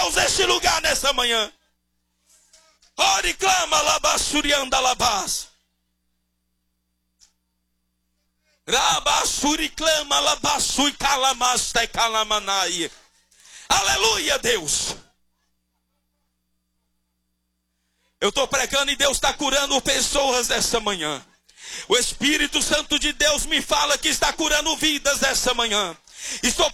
Este lugar nessa manhã. Ore, clama, labassurianda labás. Rabassuri, clama, labassui, calamasta e calamanai. Aleluia, Deus. Eu estou pregando e Deus está curando pessoas essa manhã. O Espírito Santo de Deus me fala que está curando vidas essa manhã. Estou